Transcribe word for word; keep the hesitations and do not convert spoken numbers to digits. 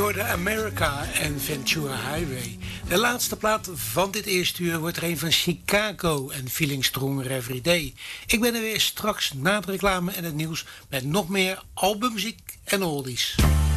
hoorde America en Ventura Highway. De laatste plaat van dit eerste uur wordt er een van Chicago en Feeling Stronger Every Day. Ik ben er weer straks na de reclame en het nieuws met nog meer albummuziek en oldies.